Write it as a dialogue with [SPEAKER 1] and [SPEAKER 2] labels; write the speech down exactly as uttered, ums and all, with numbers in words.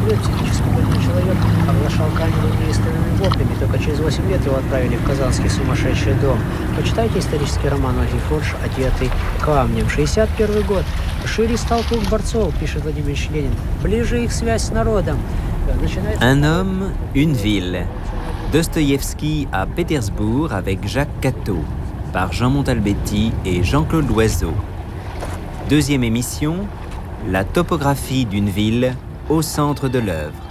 [SPEAKER 1] лет психически больной человек оглашал камеру неистовыми воплями. Только через восемь лет его отправили в Казанский сумасшедший дом. Почитайте исторический роман Ольги Форш «Одетый камнем». шестьдесят первый год. Шире стал круг борцов, пишет Владимир Ильич Ленин. Ближе их связь с народом.
[SPEAKER 2] Un homme, une ville. Dostoïevski à Pétersbourg avec Jacques Catteau, par Jean Montalbetti et Jean-Claude Loiseau. Deuxième émission, la topographie d'une ville au centre de l'œuvre.